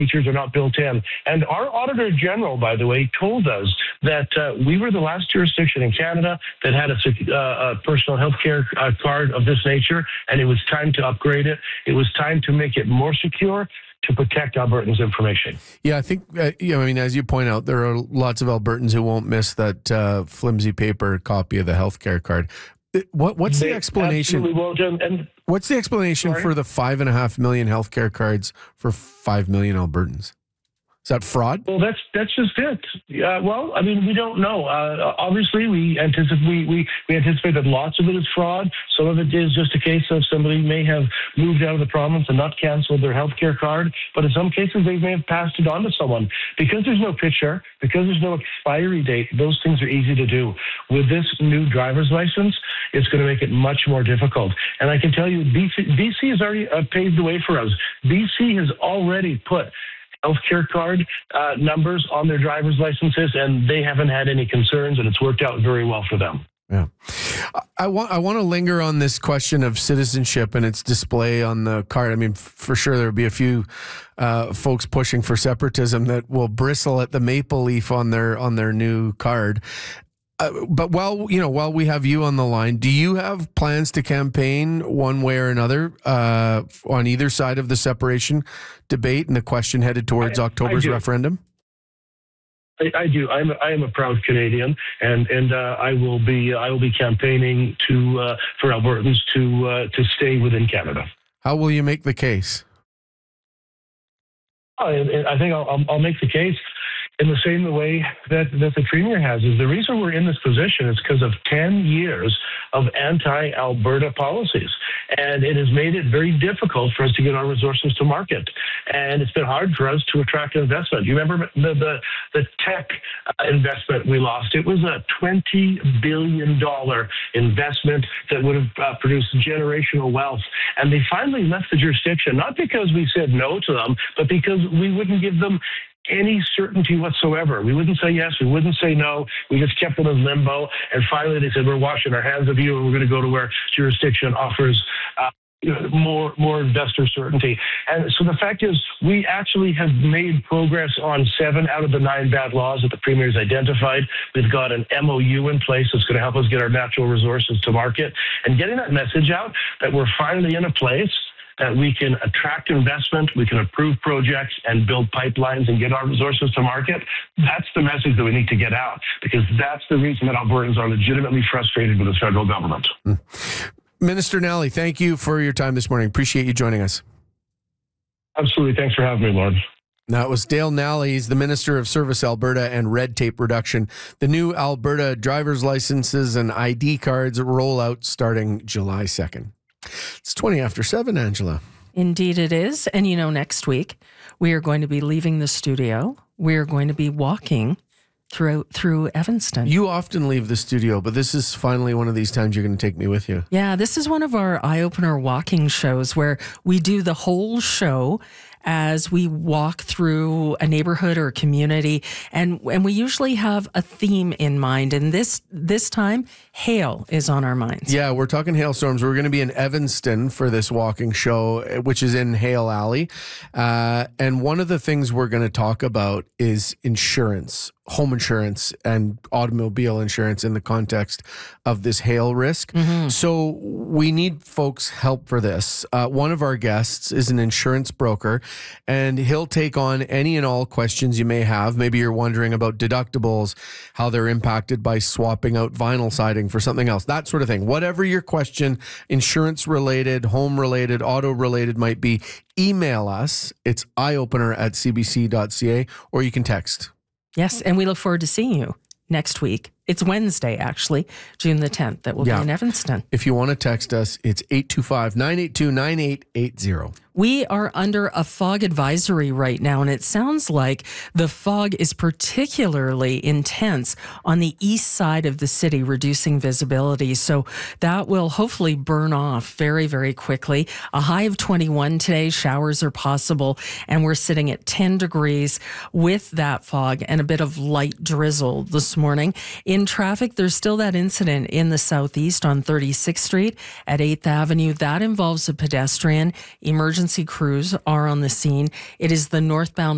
features are not built in. And our Auditor General, by the way, told us that we were the last jurisdiction in Canada that had a personal health care card of this nature, and it was time to upgrade it. It was time to make it more secure to protect Albertans' information. Yeah, I think, as you point out, there are lots of Albertans who won't miss that flimsy paper copy of the healthcare card. What's the explanation? What's the explanation for the 5.5 million healthcare cards for 5 million Albertans? Is that fraud? Well, that's just it. We don't know. Obviously, we anticipate that lots of it is fraud. Some of it is just a case of somebody may have moved out of the province and not canceled their health care card. But in some cases, they may have passed it on to someone. Because there's no picture, because there's no expiry date, those things are easy to do. With this new driver's license, it's going to make it much more difficult. And I can tell you, BC has already paved the way for us. BC has already put healthcare card numbers on their driver's licenses, and they haven't had any concerns, and it's worked out very well for them. Yeah, I want to linger on this question of citizenship and its display on the card. I mean, for sure there'll be a few folks pushing for separatism that will bristle at the maple leaf on their new card. But while we have you on the line, do you have plans to campaign one way or another on either side of the separation debate and the question headed towards October's referendum? I do. I am a proud Canadian, and I will be campaigning for Albertans to stay within Canada. How will you make the case? I think I'll make the case in the same way that the Premier has. Is the reason we're in this position is because of 10 years of anti-Alberta policies. And it has made it very difficult for us to get our resources to market. And it's been hard for us to attract investment. You remember the tech investment we lost? It was a $20 billion investment that would have produced generational wealth. And they finally left the jurisdiction, not because we said no to them, but because we wouldn't give them any certainty whatsoever. We wouldn't say yes, we wouldn't say no. We just kept them in limbo. And finally they said, we're washing our hands of you and we're going to go to where jurisdiction offers more investor certainty. And so the fact is, we actually have made progress on 7 out of the 9 bad laws that the Premier has identified. We've got an MOU in place that's going to help us get our natural resources to market, and getting that message out that we're finally in a place that we can attract investment, we can approve projects and build pipelines and get our resources to market. That's the message that we need to get out, because that's the reason that Albertans are legitimately frustrated with the federal government. Minister Nally, thank you for your time this morning. Appreciate you joining us. Absolutely. Thanks for having me, Lord. Now, it was Dale Nally. He's the Minister of Service Alberta and Red Tape Reduction. The new Alberta driver's licenses and ID cards roll out starting July 2nd. It's 20 after 7, Angela. Indeed it is. And next week we are going to be leaving the studio. We are going to be walking through Evanston. You often leave the studio, but this is finally one of these times you're going to take me with you. Yeah, this is one of our eye-opener walking shows where we do the whole show as we walk through a neighborhood or a community, and we usually have a theme in mind. And this time, hail is on our minds. Yeah, we're talking hailstorms. We're going to be in Evanston for this walking show, which is in Hale Alley. And one of the things we're going to talk about is insurance, home insurance and automobile insurance in the context of this hail risk. Mm-hmm. So we need folks' help for this. One of our guests is an insurance broker, and he'll take on any and all questions you may have. Maybe you're wondering about deductibles, how they're impacted by swapping out vinyl siding for something else, that sort of thing. Whatever your question, insurance-related, home-related, auto-related might be, email us. It's eyeopener@cbc.ca, or you can text. Yes, and we look forward to seeing you next week. It's Wednesday, actually, June the 10th, that will be in Evanston. If you want to text us, it's 825-982-9880. We are under a fog advisory right now, and it sounds like the fog is particularly intense on the east side of the city, reducing visibility. So that will hopefully burn off very, very quickly. A high of 21 today. Showers are possible, and we're sitting at 10 degrees with that fog and a bit of light drizzle this morning. In traffic, there's still that incident in the southeast on 36th Street at 8th Avenue. That involves a pedestrian. Emergency crews are on the scene. It is the northbound